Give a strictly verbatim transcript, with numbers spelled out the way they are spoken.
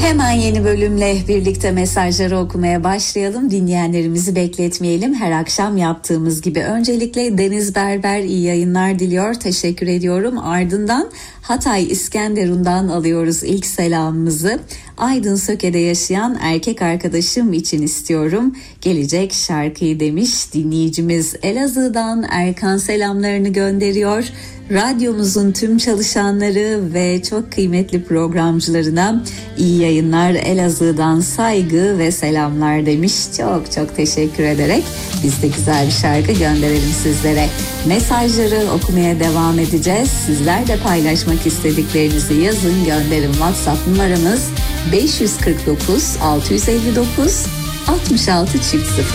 Hemen yeni bölümle birlikte mesajları okumaya başlayalım. Dinleyenlerimizi bekletmeyelim. Her akşam yaptığımız gibi. Öncelikle Deniz Berber iyi yayınlar diliyor. Teşekkür ediyorum. Ardından Hatay İskenderun'dan alıyoruz ilk selamımızı. Aydın Söke'de yaşayan erkek arkadaşım için istiyorum. Gelecek şarkıyı demiş dinleyicimiz. Elazığ'dan Erkan selamlarını gönderiyor. Radyomuzun tüm çalışanları ve çok kıymetli programcılarına iyi yayınlar, Elazığ'dan saygı ve selamlar demiş. Çok çok teşekkür ederek biz de güzel bir şarkı gönderelim sizlere. Mesajları okumaya devam edeceğiz. Sizler de paylaşmak istediklerinizi yazın, gönderin. WhatsApp numaramız beş yüz kırk dokuz altı yüz elli dokuz altmış altı çift sıfır.